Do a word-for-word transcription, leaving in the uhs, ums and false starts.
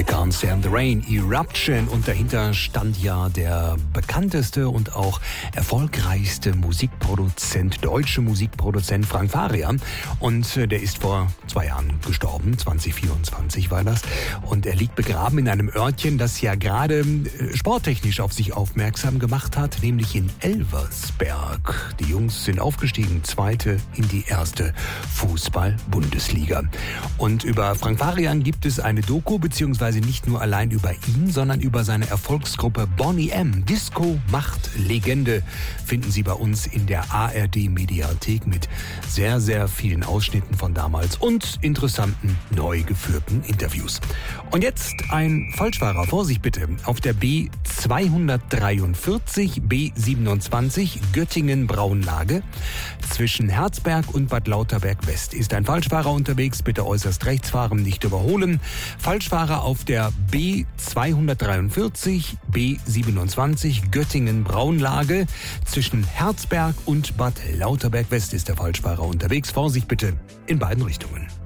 I Can't Stand the Rain, Eruption. Und dahinter stand ja der bekannteste und auch erfolgreichste Musikproduzent, deutsche Musikproduzent Frank Farian. Und der ist vor zwei Jahren gestorben, zwanzig vierundzwanzig war das. Und er liegt begraben in einem Örtchen, das ja gerade sporttechnisch auf sich aufmerksam gemacht hat, nämlich in Elversberg. Die Jungs sind aufgestiegen, zweite in die erste Fußball-Bundesliga. Und über Frank Farian gibt es eine Doku, beziehungsweise nicht nur allein über ihn, sondern über seine Erfolgsgruppe Boney M. Disco macht Legende finden Sie bei uns in der A R D-Mediathek mit sehr, sehr vielen Ausschnitten von damals und interessanten, neu geführten Interviews. Und jetzt ein Falschfahrer. Vorsicht bitte. Auf der B zweihundertdreiundvierzig, B siebenundzwanzig, Göttingen-Braunlage. Zwischen Herzberg und Bad Lauterberg West ist ein Falschfahrer unterwegs. Bitte äußerst rechts fahren, nicht überholen. Falschfahrer auf der B zweihundertdreiundvierzig, B siebenundzwanzig, Göttingen-Braunlage. Zwischen Herzberg und Bad Lauterberg West ist der Falschfahrer unterwegs. Vorsicht bitte in beiden Richtungen.